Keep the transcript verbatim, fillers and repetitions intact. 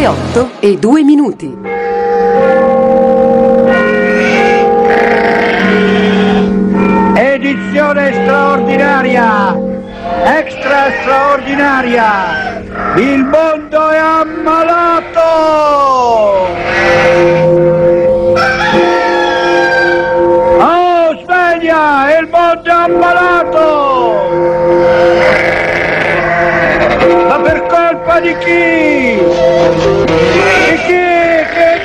Le otto e due minuti. Edizione straordinaria, extra straordinaria, il mondo è ammalato! Oh, sveglia, il mondo è ammalato! Ma per colpa di chi?